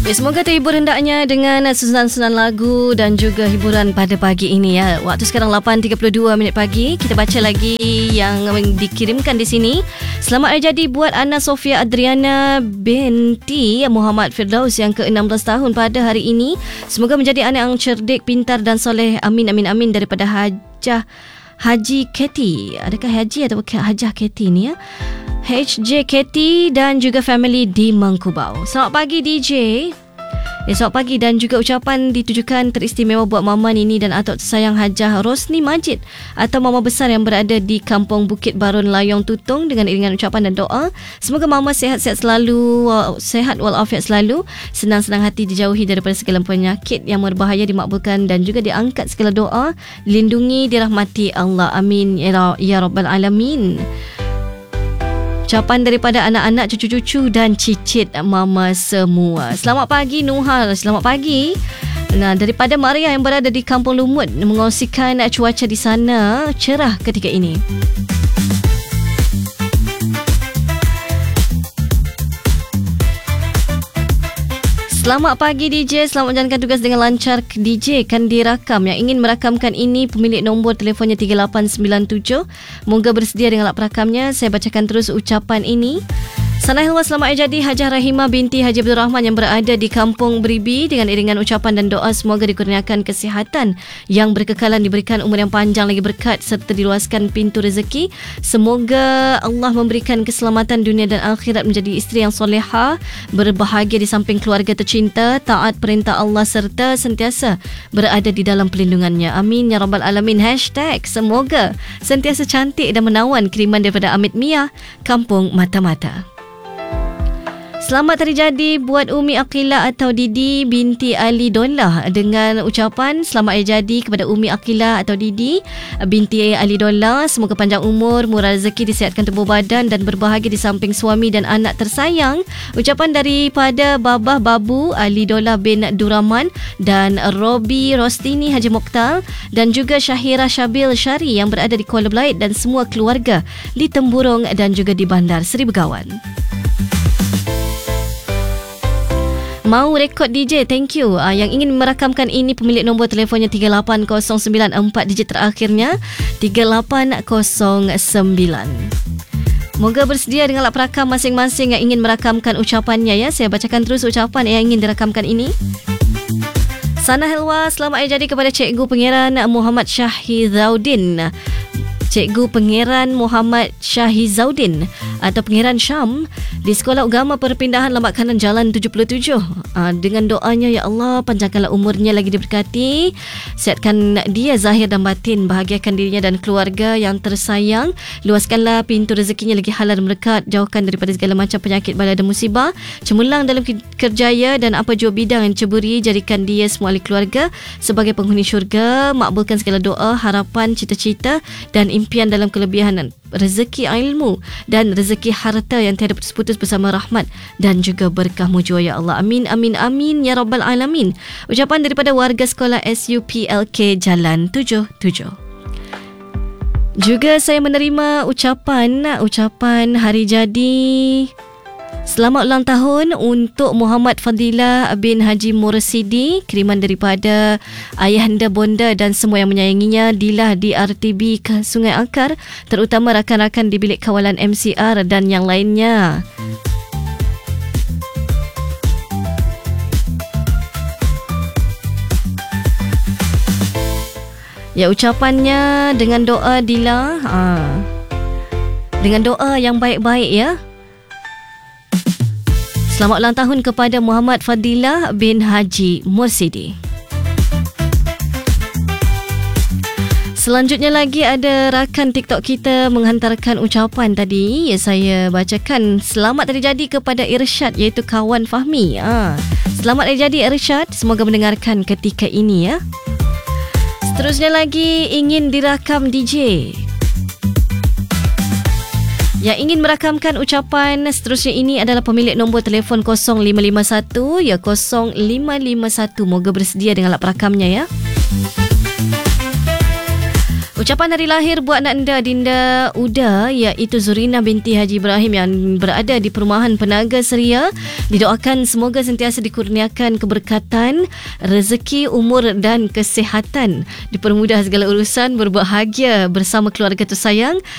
Semoga terhibur hendaknya dengan susunan-susunan lagu dan juga hiburan pada pagi ini ya. Waktu sekarang 8.32 pagi. Kita baca lagi yang dikirimkan di sini. Selamat hari jadi buat Ana Sofia Adriana binti Muhammad Firdaus yang ke-16 tahun pada hari ini. Semoga menjadi anak yang cerdik, pintar dan soleh. Amin, amin, amin. Daripada Haji Keti. Adakah Haji atau Hajah Keti ni ya? HJ Keti dan juga family di Mangkubau. Selamat pagi DJ. Selamat pagi dan juga ucapan ditujukan teristimewa buat Mama Nini dan atuk tersayang Hajah Rosni Majid atau Mama besar yang berada di Kampung Bukit Barun Layong Tutong dengan iringan ucapan dan doa. Semoga Mama sihat-sihat selalu, sehat walafiat selalu, senang-senang hati, dijauhi daripada segala penyakit yang berbahaya, dimakbulkan dan juga diangkat segala doa, dilindungi, dirahmati Allah. Amin ya Rabbal Alamin. Ucapan daripada anak-anak, cucu-cucu dan cicit Mama semua. Selamat pagi Nuhal, selamat pagi. Nah, daripada Maria yang berada di Kampung Lumut mengongsikan cuaca di sana cerah ketika ini. Selamat pagi DJ, selamat menjalankan tugas dengan lancar. DJ kan dirakam. Yang ingin merakamkan ini pemilik nombor telefonnya 3897. Moga bersedia dengan alat perakamnya. Saya bacakan terus ucapan ini. Sana Hilwa selamat hari jadi Hajah Rahimah binti Haji Abdul Rahman yang berada di Kampung Beribi dengan iringan ucapan dan doa semoga dikurniakan kesihatan yang berkekalan, diberikan umur yang panjang lagi berkat serta diluaskan pintu rezeki. Semoga Allah memberikan keselamatan dunia dan akhirat, menjadi isteri yang soleha, berbahagia di samping keluarga tercinta, taat perintah Allah serta sentiasa berada di dalam perlindungannya. Amin ya Rabbal Alamin. Hashtag semoga sentiasa cantik dan menawan. Kiriman daripada Amit Mia, Kampung Mata-Mata. Selamat hari jadi buat Umi Aqila atau Didi binti Ali Dollah dengan ucapan selamat hari jadi kepada Umi Aqila atau Didi binti Ali Dollah. Semoga panjang umur, murah rezeki, disihatkan tubuh badan dan berbahagia di samping suami dan anak tersayang. Ucapan daripada Babah Babu Ali Dollah bin Duraman dan Robi Rostini Haji Mokhtar dan juga Syahira Syabil Syari yang berada di Kuala Belait dan semua keluarga di Temburong dan juga di Bandar Seri Begawan. Mau rekod DJ, thank you. Yang ingin merakamkan ini pemilik nombor telefonnya 38094, digit terakhirnya 3809. Moga bersedia dengan alat perakam masing-masing yang ingin merakamkan ucapannya ya. Saya bacakan terus ucapan yang ingin dirakamkan ini. Sana Helwa, selamat hari jadi kepada Cikgu Pangeran Muhammad Syahizaudin. Cikgu Pangeran Muhammad Syahizaudin atau Pangeran Syam di Sekolah Agama Perpindahan Lambak Kanan Jalan 77. Dengan doanya, ya Allah, panjangkanlah umurnya lagi diberkati, sihatkan dia zahir dan batin, bahagiakan dirinya dan keluarga yang tersayang, luaskanlah pintu rezekinya lagi halal dan berkat, jauhkan daripada segala macam penyakit, bala dan musibah, cemerlang dalam kerjaya dan apa jua bidang yang ceburi, jadikan dia semua ahli keluarga sebagai penghuni syurga, makbulkan segala doa, harapan, cita-cita dan impian dalam kelebihan rezeki ilmu dan rezeki harta yang tiada putus-putus bersama rahmat dan juga berkah-Mu jua ya Allah. Amin, amin, amin ya Rabbal Alamin. Ucapan daripada warga sekolah SUPLK Jalan 77. Juga saya menerima ucapan hari jadi selamat ulang tahun untuk Muhammad Fadilah bin Haji Mursidi, kiriman daripada ayahanda bonda dan semua yang menyayanginya Dilah di RTB ke Sungai Akar, terutama rakan-rakan di bilik kawalan MCR dan yang lainnya. Ya, ucapannya dengan doa Dilah, dengan doa yang baik-baik ya. Selamat ulang tahun kepada Muhammad Fadilah bin Haji Mursidi. Selanjutnya lagi ada rakan TikTok kita menghantarkan ucapan tadi. Ya, saya bacakan. Selamat hari jadi kepada Irsyad, iaitu kawan Fahmi. Selamat hari jadi Irsyad, semoga mendengarkan ketika ini ya. Seterusnya lagi ingin dirakam DJ. Yang ingin merakamkan ucapan seterusnya ini adalah pemilik nombor telefon 0551 ya 0551. Moga bersedia dengan alat perakamnya ya. Ucapan hari lahir buat Nanda Dinda Uda iaitu Zurina binti Haji Ibrahim yang berada di Perumahan Penaga Seria. Didoakan semoga sentiasa dikurniakan keberkatan, rezeki, umur dan kesihatan. Dipermudah segala urusan, berbahagia bersama keluarga tersayang